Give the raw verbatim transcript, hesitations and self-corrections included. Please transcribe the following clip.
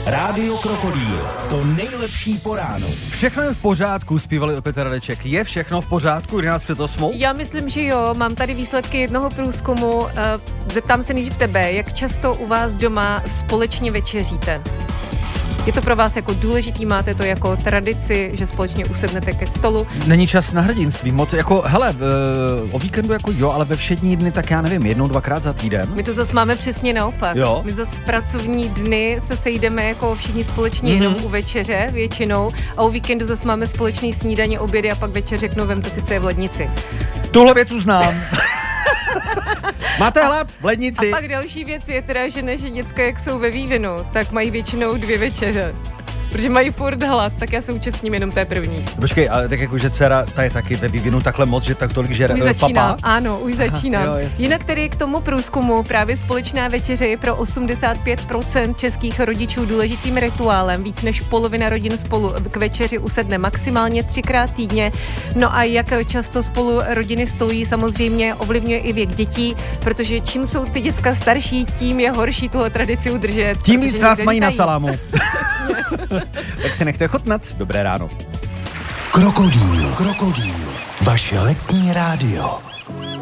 Rádio Krokodýl, to nejlepší po ránu. Všechno je v pořádku, zpívali opět Radeček. Je všechno v pořádku, jedenáct před osmou? Já myslím, že jo. Mám tady výsledky jednoho průzkumu. Zeptám se nejdřív tebe, jak často u vás doma společně večeříte? Je to pro vás jako důležitý, máte to jako tradici, že společně usednete ke stolu? Není čas na hrdinství, moc jako, hele, o víkendu jako jo, ale ve všední dny tak já nevím, jednou, dvakrát za týden. My to zase máme přesně naopak. Jo? My zase v pracovní dny se sejdeme jako všichni společně mm-hmm. jenom u večeře většinou a u víkendu zase máme společný snídaně, obědy a pak večer řeknu, vemte si, co je v lednici. Tuhle větu znám. Máte hlad v lednici? A pak další věc je teda, že naše děcka, jak jsou ve vývinu, tak mají většinou dvě večeře. Protože mají furt hlad, tak já se účastním jenom té první. Počkej, ale tak jako, že dcera, ta je taky ve vývinu takhle moc, že tak tolik žere už uh, začínám, papa? Ano, už začínám. Aha, jo, Jinak tedy k tomu průzkumu právě společná večeře je pro osmdesát pět procent českých rodičů důležitým rituálem. Víc než polovina rodin spolu k večeři usedne maximálně třikrát týdně. No a jak často spolu rodiny stojí, samozřejmě ovlivňuje i věk dětí, protože čím jsou ty děcka starší, tím je horší tuhle tradici udržet. Tím víc nás mají na lítají. salámu. Tak si nechte chutnat. Dobré ráno. Krokodýl, Krokodýl, vaše letní rádio.